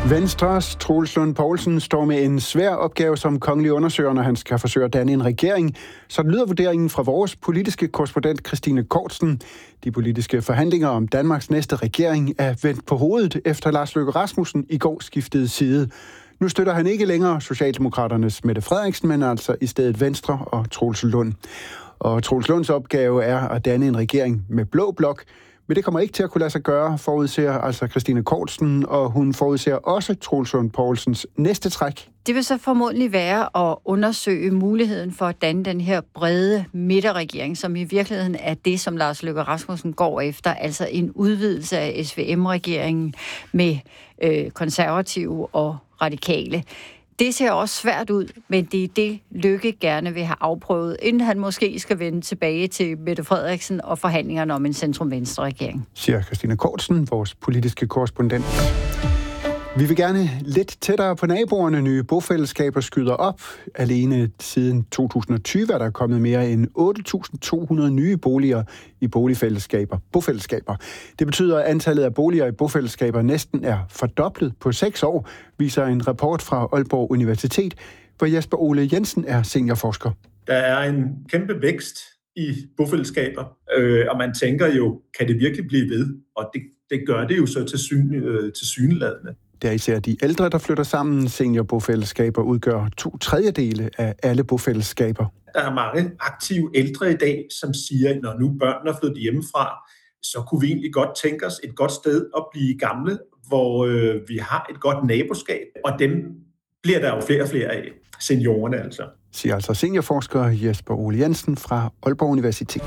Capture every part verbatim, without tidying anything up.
Venstres Troels Lund Poulsen står med en svær opgave som kongelig undersøger, når han skal forsøge at danne en regering. Så lyder vurderingen fra vores politiske korrespondent Christine Kortsen. De politiske forhandlinger om Danmarks næste regering er vendt på hovedet, efter Lars Løkke Rasmussen i går skiftede side. Nu støtter han ikke længere Socialdemokraternes Mette Frederiksen, men altså i stedet Venstre og Troels Lund. Og Troels Lunds opgave er at danne en regering med blå blok. Men det kommer ikke til at kunne lade sig gøre, forudser altså Christine Kortsen, og hun forudser også Troels Lund Poulsens næste træk. Det vil så formodentlig være at undersøge muligheden for at danne den her brede midterregering, som i virkeligheden er det, som Lars Løkke Rasmussen går efter, altså en udvidelse af S V M-regeringen med øh, konservative og radikale. Det ser også svært ud, men det er det, Løkke gerne vil have afprøvet, inden han måske skal vende tilbage til Mette Frederiksen og forhandlingerne om en centrum-venstre-regering. Siger Christine Kortsen, vores politiske korrespondent. Vi vil gerne lidt tættere på naboerne. Nye bofællesskaber skyder op. Alene siden to tusind og tyve er der kommet mere end otte tusind to hundrede nye boliger i boligfællesskaber. Bofællesskaber. Det betyder, at antallet af boliger i bofællesskaber næsten er fordoblet på seks år, viser en rapport fra Aalborg Universitet, hvor Jesper Ole Jensen er seniorforsker. Der er en kæmpe vækst i bofællesskaber, øh, og man tænker jo, kan det virkelig blive ved? Og det, det gør det jo så til, syn, øh, til syneladende. Det er især de ældre, der flytter sammen. Seniorbofællesskaber udgør to tredjedele af alle bofællesskaber. Der er mange aktive ældre i dag, som siger, når nu børnene er flyttet hjemmefra, så kunne vi egentlig godt tænke os et godt sted at blive gamle, hvor øh, vi har et godt naboskab, og dem bliver der jo flere og flere af, seniorerne altså. Siger altså seniorforsker Jesper Ole Jensen fra Aalborg Universitet.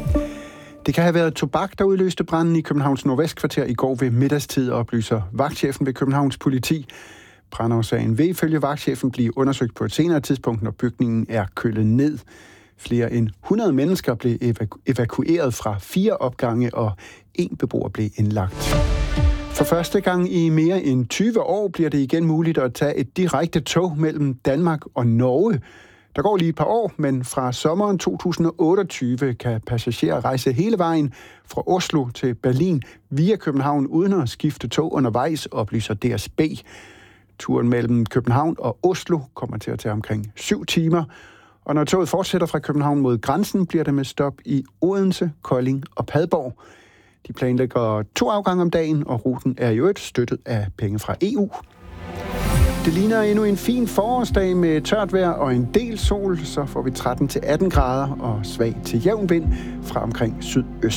Det kan have været tobak, der udløste branden i Københavns Nordvestkvarter i går ved middagstid, oplyser vagtchefen ved Københavns Politi. Brandårsagen vil ifølge vagtchefen blive undersøgt på et senere tidspunkt, når bygningen er kølet ned. Flere end hundrede mennesker blev evaku- evakueret fra fire opgange, og en beboer blev indlagt. For første gang i mere end tyve år bliver det igen muligt at tage et direkte tog mellem Danmark og Norge. Der går lige et par år, men fra sommeren to tusind og otteogtyve kan passagerer rejse hele vejen fra Oslo til Berlin via København uden at skifte tog undervejs, oplyser D S B. Turen mellem København og Oslo kommer til at tage omkring syv timer, og når toget fortsætter fra København mod grænsen, bliver det med stop i Odense, Kolding og Padborg. De planlægger to afgange om dagen, og ruten er i øvrigt støttet af penge fra E U. Det ligner endnu en fin forårsdag med tørt vejr og en del sol, så får vi tretten til atten grader og svag til jævn vind fra omkring sydøst.